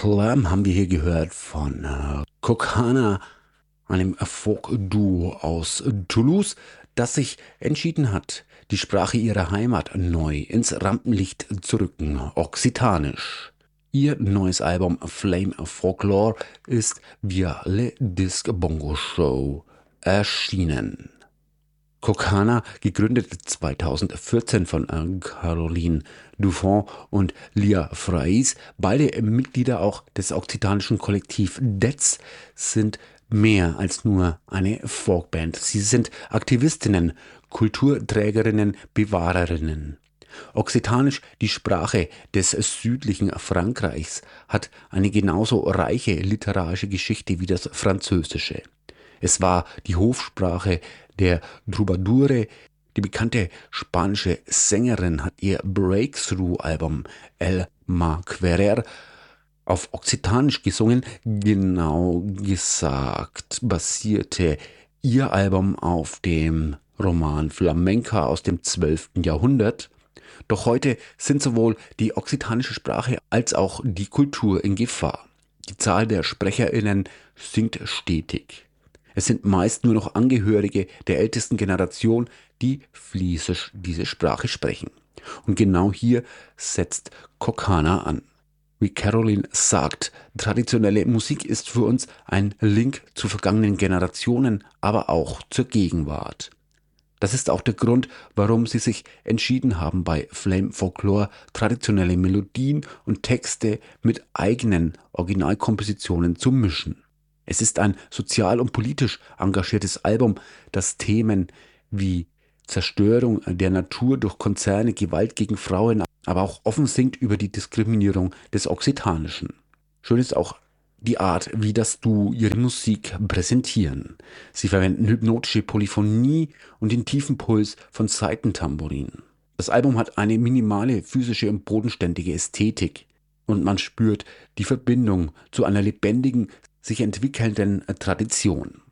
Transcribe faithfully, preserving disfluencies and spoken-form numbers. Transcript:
Clam haben wir hier gehört von äh, Kokana, einem Folk-Duo aus Toulouse, das sich entschieden hat, die Sprache ihrer Heimat neu ins Rampenlicht zu rücken, Okzitanisch. Ihr neues Album Flame Folklore ist via Le Disc Bongo Show erschienen. Kokana, gegründet zweitausendvierzehn von äh, Caroline Dufont und Lia Frais, beide Mitglieder auch des okzitanischen Kollektiv Detz, sind mehr als nur eine Folkband. Sie sind Aktivistinnen, Kulturträgerinnen, Bewahrerinnen. Okzitanisch, die Sprache des südlichen Frankreichs, hat eine genauso reiche literarische Geschichte wie das Französische. Es war die Hofsprache der Troubadoure. Die bekannte spanische Sängerin hat ihr Breakthrough-Album El Maquerer auf Okzitanisch gesungen. Genau gesagt basierte ihr Album auf dem Roman Flamenca aus dem zwölften Jahrhundert. Doch heute sind sowohl die okzitanische Sprache als auch die Kultur in Gefahr. Die Zahl der SprecherInnen sinkt stetig. Es sind meist nur noch Angehörige der ältesten Generation, die Fliesisch diese Sprache sprechen. Und genau hier setzt Kokana an. Wie Caroline sagt, traditionelle Musik ist für uns ein Link zu vergangenen Generationen, aber auch zur Gegenwart. Das ist auch der Grund, warum sie sich entschieden haben, bei Flame Folklore traditionelle Melodien und Texte mit eigenen Originalkompositionen zu mischen. Es ist ein sozial und politisch engagiertes Album, das Themen wie Zerstörung der Natur durch Konzerne, Gewalt gegen Frauen, aber auch offen singt über die Diskriminierung des Okzitanischen. Schön ist auch die Art, wie das Duo ihre Musik präsentieren. Sie verwenden hypnotische Polyphonie und den tiefen Puls von Saitentambourin. Das Album hat eine minimale physische und bodenständige Ästhetik und man spürt die Verbindung zu einer lebendigen, sich entwickelnden Tradition.